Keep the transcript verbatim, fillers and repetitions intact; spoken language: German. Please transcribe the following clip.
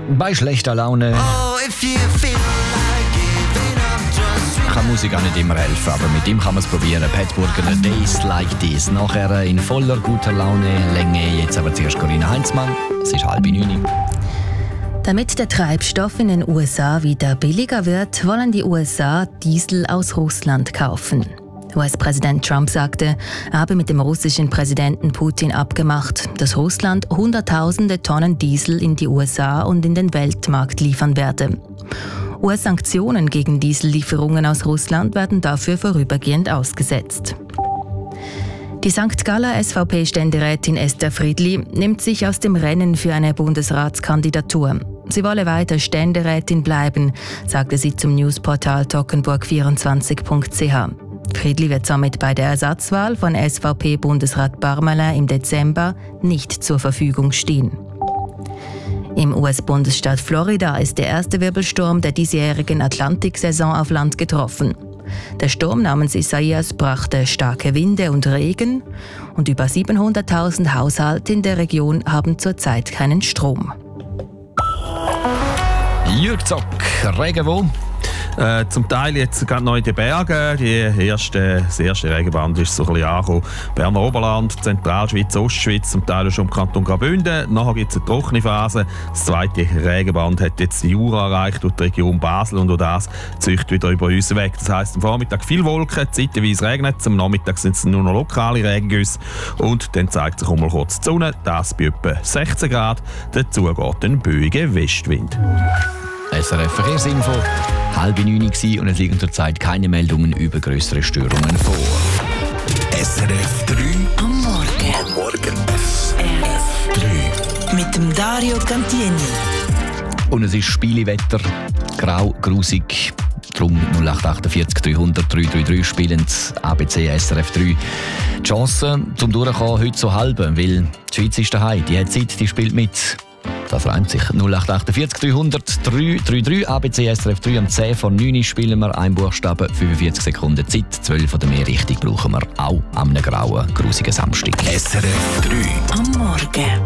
bei schlechter Laune kann Musik auch nicht immer helfen, aber mit ihm kann man es probieren. Pat Burgener, Days Like This. Nachher in voller guter Laune, Länge. Jetzt aber zuerst Corinna Heinzmann. Es ist halb neun. Damit der Treibstoff in den U S A wieder billiger wird, wollen die U S A Diesel aus Russland kaufen. U S-Präsident Trump sagte, er habe mit dem russischen Präsidenten Putin abgemacht, dass Russland Hunderttausende Tonnen Diesel in die U S A und in den Weltmarkt liefern werde. U S-Sanktionen gegen Diesellieferungen aus Russland werden dafür vorübergehend ausgesetzt. Die Sankt Galler S V P-Ständerätin Esther Friedli nimmt sich aus dem Rennen für eine Bundesratskandidatur. Sie wolle weiter Ständerätin bleiben, sagte sie zum Newsportal toggenburg vierundzwanzig punkt c h. Friedli wird somit bei der Ersatzwahl von S V P-Bundesrat Barmelin im Dezember nicht zur Verfügung stehen. Im U S-Bundesstaat Florida ist der erste Wirbelsturm der diesjährigen Atlantiksaison auf Land getroffen. Der Sturm namens Isaias brachte starke Winde und Regen und über siebenhunderttausend Haushalte in der Region haben zurzeit keinen Strom. Jürg Zock, Regen wo? Äh, zum Teil jetzt gerade noch in den Bergen. Die erste, das erste Regenband ist so ein bisschen angekommen. Berner Oberland, Zentralschweiz, Ostschweiz, zum Teil schon im Kanton Graubünden. Nachher gibt es eine trockene Phase. Das zweite Regenband hat jetzt die Jura erreicht und die Region Basel und auch das zieht wieder über uns weg. Das heisst, am Vormittag viel Wolken, zeitweise regnet es, am Nachmittag sind es nur noch lokale Regengüsse und dann zeigt sich auch mal kurz die Sonne, das bei etwa sechzehn Grad. Dazu geht ein böiger Westwind. S R F Verkehrsinfo, halb neun und es liegen zurzeit keine Meldungen über grössere Störungen vor. S R F drei am Morgen. Am Morgen. S R F drei mit dem Dario Cantieni. Und es ist Spielewetter, grau, grusig. Darum null acht achtundvierzig dreihundert drei drei drei spielend A B C S R F drei. Die Chance zum Durchkommen heute so halb, weil die Schweiz ist daheim, die hat Zeit, die spielt mit. Das reimt sich. null acht achtundvierzig dreihundert drei drei drei A B C S R F drei. Am zehn vor neun spielen wir ein Buchstaben, fünfundvierzig Sekunden Zeit. zwölf oder mehr richtig brauchen wir auch am grauen, grusigen Samstag. S R F drei am Morgen.